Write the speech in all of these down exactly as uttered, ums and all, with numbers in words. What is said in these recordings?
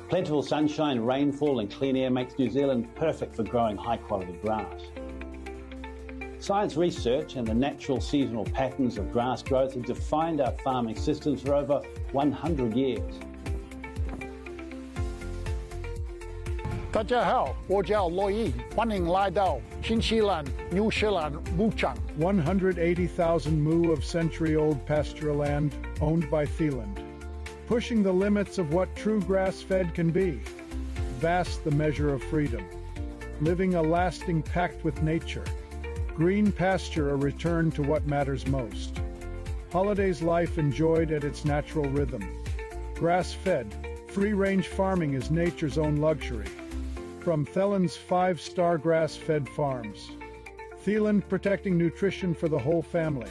Plentiful sunshine, rainfall and clean air makes New Zealand perfect for growing high-quality grass. Science research and the natural seasonal patterns of grass growth have defined our farming systems for over one hundred years. 大家好，我叫罗伊，欢迎来到新西兰纽西兰牧场。 one hundred eighty thousand moo of century-old pasture land owned by Thieland, pushing the limits of what true grass-fed can be. Vast the measure of freedom, living a lasting pact with nature. Green pasture, a return to what matters most. Holidays life enjoyed at its natural rhythm. Grass-fed, free-range farming is nature's own luxury. From Thieland's five-star grass-fed farms. Thieland protecting nutrition for the whole family.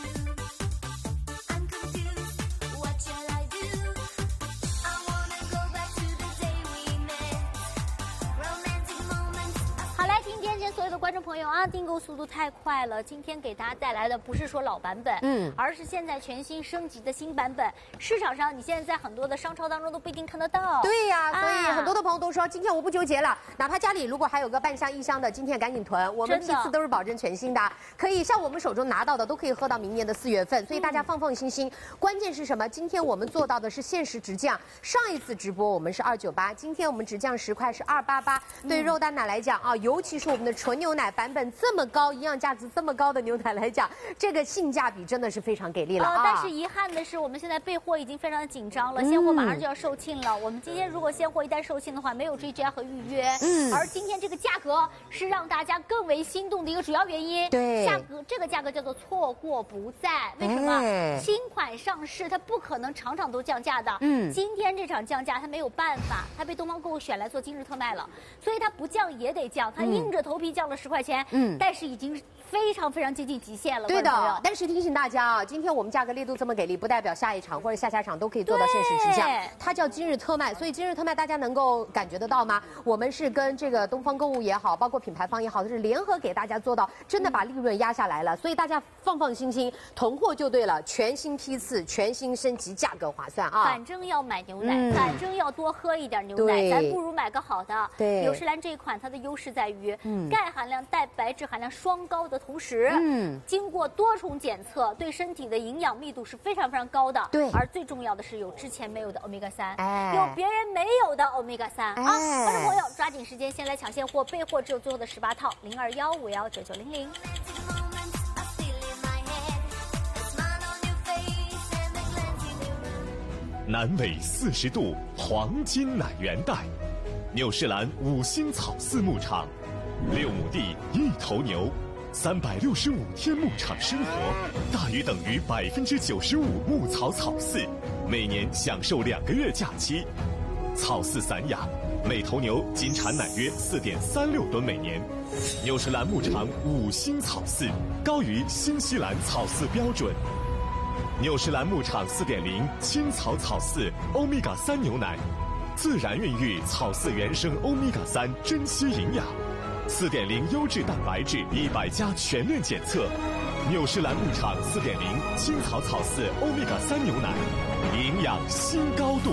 观众朋友啊，订购速度太快了！今天给大家带来的不是说老版本，嗯，而是现在全新升级的新版本。市场上你现在在很多的商超当中都不一定看得到。 对呀、啊，所以很多的朋友都说，今天我不纠结了，哪怕家里如果还有个半箱一箱的，今天赶紧囤，我们批次都是保证全新的，可以像我们手中拿到的都可以喝到明年的四月份，所以大家放放心心。嗯、关键是什么？今天我们做到的是限时直降，上一次直播我们是二九八，今天我们直降十块是二八八。对肉蛋奶来讲啊，尤其是我们的纯牛奶。 奶版本这么高，营养价值这么高的牛奶来讲，这个性价比真的是非常给力了啊！ 呃、但是遗憾的是，我们现在备货已经非常的紧张了，嗯、现货马上就要售罄了。我们今天如果现货一旦售罄的话，没有 G G R 和预约，嗯，而今天这个价格是让大家更为心动的一个主要原因。 对， 价格这个价格叫做错过不再。为什么？哎、新款上市，它不可能场场都降价的。嗯，今天这场降价，它没有办法，它被东方购物选来做今日特卖了，所以它不降也得降，它硬着头皮降了十块钱。嗯。 但是已经非常非常接近极限了， 对的。但是提醒大家啊，今天我们价格力度这么给力，不代表下一场或者下下场都可以做到限时直降。它叫今日特卖，所以今日特卖大家能够感觉得到吗？我们是跟这个东方购物也好，包括品牌方也好，是联合给大家做到，真的把利润压下来了。所以大家放放心心，囤货就对了。全新批次，全新升级，价格划算啊！ 反正要买牛奶，嗯、反正要多喝一点牛奶，咱不如买个好的。 对， 纽诗兰这一款它的优势在于，嗯、钙含量、蛋白质含量双高的同时，嗯，经过多重检测，对身体的营养密度是非常非常高的。对，而最重要的是有之前没有的欧米伽三，哎，有别人没有的欧米伽三、哎、啊！观众朋友，抓紧时间，先来抢现货，备货只有最后的十八套，零二幺五幺九九零零。 南纬四十度黄金奶源带，纽诗兰五星草饲牧场，六亩地一头牛，三百六十五天牧场生活，大于等于百分之九十五牧草草饲，每年享受两个月假期，草饲散养，每头牛仅产奶约四点三六吨每年。纽诗兰牧场五星草饲，高于新西兰草饲标准。纽诗兰牧场 四点零 青草草饲欧米伽三牛奶，自然孕育草饲原生欧米伽三珍稀营养。四点零 优质蛋白质一百加全链检测，纽诗兰牧场 四点零 青草草饲欧米伽三牛奶，营养新高度。